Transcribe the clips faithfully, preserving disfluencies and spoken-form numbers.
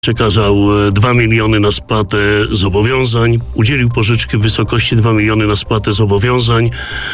Przekazał dwa miliony na spłatę zobowiązań, udzielił pożyczki w wysokości dwa miliony na spłatę zobowiązań,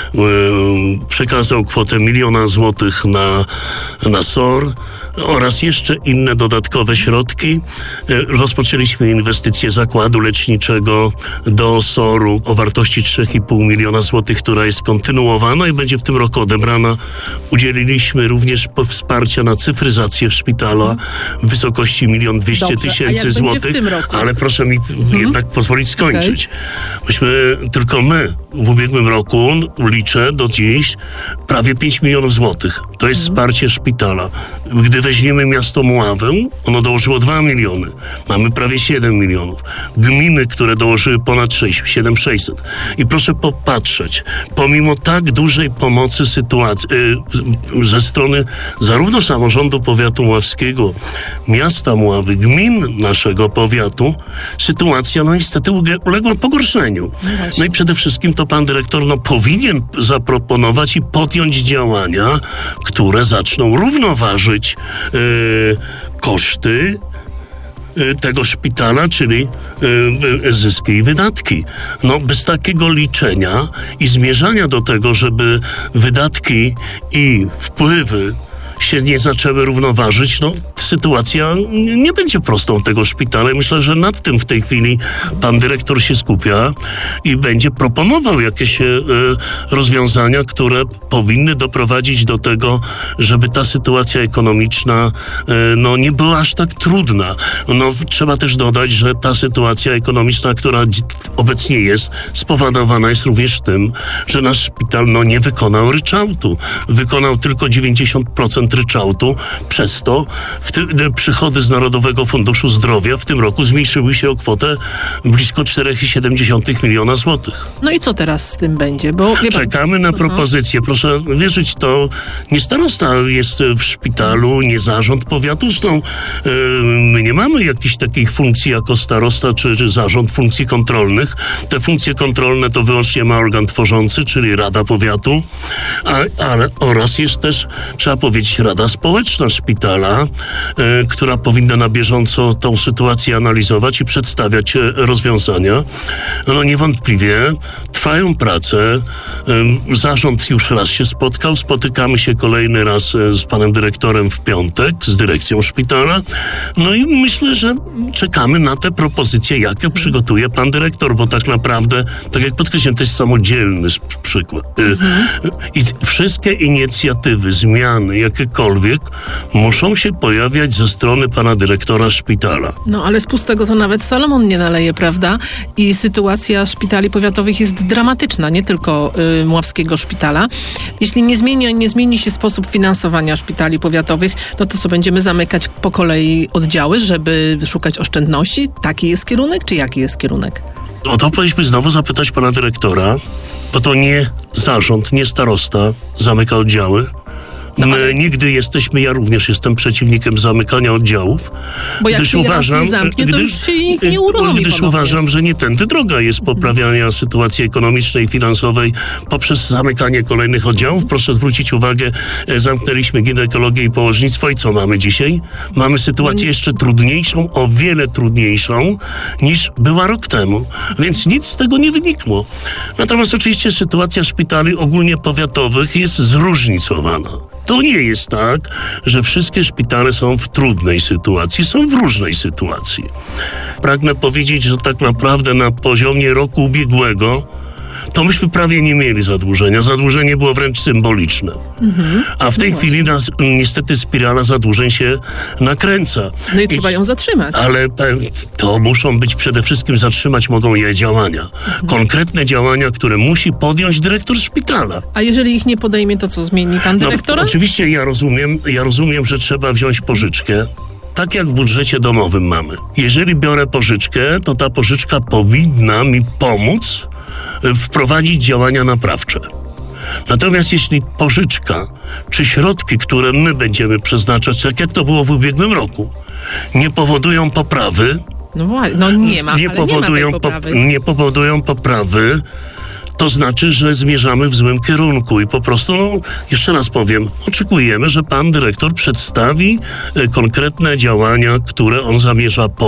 przekazał kwotę miliona złotych na, na S O R oraz jeszcze inne dodatkowe środki. Rozpoczęliśmy inwestycję zakładu leczniczego do S O R-u o wartości trzy i pół miliona złotych, która jest kontynuowana i będzie w tym roku odebrana. Udzieliliśmy również wsparcia na cyfryzację w szpitala w wysokości milion dwieście tysięcy złotych, ale proszę mi mhm. jednak pozwolić skończyć. Okay. Myśmy, tylko my w ubiegłym roku, liczę do dziś, prawie pięć milionów złotych. To jest mhm. wsparcie szpitala. Gdy weźmiemy miasto Mławę, ono dołożyło dwa miliony. Mamy prawie siedem milionów. Gminy, które dołożyły ponad sześć, siedem tysięcy sześćset. I proszę popatrzeć, pomimo tak dużej pomocy sytuacji yy, ze strony zarówno samorządu powiatu mławskiego, miasta Mławy, gmin naszego powiatu, sytuacja no niestety uległa pogorszeniu. No, no i przede wszystkim to pan dyrektor no, powinien zaproponować i podjąć działania, które zaczną równoważyć yy, koszty tego szpitala, czyli y, zyski i wydatki. No, bez takiego liczenia i zmierzania do tego, żeby wydatki i wpływy się nie zaczęły równoważyć, no sytuacja nie będzie prostą tego szpitala. Myślę, że nad tym w tej chwili pan dyrektor się skupia i będzie proponował jakieś e, rozwiązania, które powinny doprowadzić do tego, żeby ta sytuacja ekonomiczna e, no, nie była aż tak trudna. No, trzeba też dodać, że ta sytuacja ekonomiczna, która obecnie jest, spowodowana jest również tym, że nasz szpital no, nie wykonał ryczałtu. Wykonał tylko dziewięćdziesiąt procent ryczałtu, przez to w ty, przychody z Narodowego Funduszu Zdrowia w tym roku zmniejszyły się o kwotę blisko cztery i siedem miliona złotych. No i co teraz z tym będzie? Bo czekamy na propozycję. Proszę wierzyć, to nie starosta jest w szpitalu, nie zarząd powiatu. Zresztą yy, my nie mamy jakichś takich funkcji jako starosta czy, czy zarząd funkcji kontrolnych. Te funkcje kontrolne to wyłącznie ma organ tworzący, czyli Rada Powiatu, a, ale oraz jest też, trzeba powiedzieć, Rada Społeczna Szpitala, y, która powinna na bieżąco tą sytuację analizować i przedstawiać y, rozwiązania. No niewątpliwie trwają prace. Y, zarząd już raz się spotkał, spotykamy się kolejny raz y, z panem dyrektorem w piątek, z dyrekcją szpitala. No i myślę, że czekamy na te propozycje, jakie przygotuje pan dyrektor, bo tak naprawdę, tak jak podkreślam, to jest samodzielny przykład. Y, mhm. I wszystkie inicjatywy, zmiany, jakiekolwiek, muszą się pojawiać ze strony pana dyrektora szpitala. No ale z pustego to nawet Salomon nie naleje, prawda? I sytuacja szpitali powiatowych jest dramatyczna, nie tylko y, Mławskiego szpitala. Jeśli nie zmieni, nie zmieni się sposób finansowania szpitali powiatowych, no to co, będziemy zamykać po kolei oddziały, żeby szukać oszczędności? Taki jest kierunek, czy jaki jest kierunek? O to powinniśmy znowu zapytać pana dyrektora, bo to nie zarząd, nie starosta zamyka oddziały. No, my nigdy jesteśmy, ja również jestem przeciwnikiem zamykania oddziałów. Bo jak się uważam, zamknie, to gdyż, już się ich nie uruchomi Gdyż ponownie. Uważam, że nie tędy droga jest poprawiania sytuacji ekonomicznej i finansowej poprzez zamykanie kolejnych oddziałów. Proszę zwrócić uwagę, zamknęliśmy ginekologię i położnictwo i co mamy dzisiaj? Mamy sytuację jeszcze trudniejszą, o wiele trudniejszą niż była rok temu. Więc nic z tego nie wynikło. Natomiast oczywiście sytuacja szpitali ogólnie powiatowych jest zróżnicowana. To nie jest tak, że wszystkie szpitale są w trudnej sytuacji, są w różnej sytuacji. Pragnę powiedzieć, że tak naprawdę na poziomie roku ubiegłego to myśmy prawie nie mieli zadłużenia. Zadłużenie było wręcz symboliczne. Mhm. A w tej no chwili nas, niestety spirala zadłużeń się nakręca. No i, I trzeba ją zatrzymać. Ale to muszą być przede wszystkim, zatrzymać mogą je działania. Mhm. Konkretne działania, które musi podjąć dyrektor szpitala. A jeżeli ich nie podejmie, to co zmieni pan dyrektora? No, oczywiście ja rozumiem, ja rozumiem, że trzeba wziąć pożyczkę. Tak jak w budżecie domowym mamy. Jeżeli biorę pożyczkę, to ta pożyczka powinna mi pomóc wprowadzić działania naprawcze. Natomiast jeśli pożyczka czy środki, które my będziemy przeznaczać, tak jak to było w ubiegłym roku, nie powodują poprawy, no właśnie, no nie ma, nie ale powodują, nie ma tej poprawy. Po, nie powodują poprawy, to znaczy, że zmierzamy w złym kierunku i po prostu, no, jeszcze raz powiem, oczekujemy, że pan dyrektor przedstawi konkretne działania, które on zamierza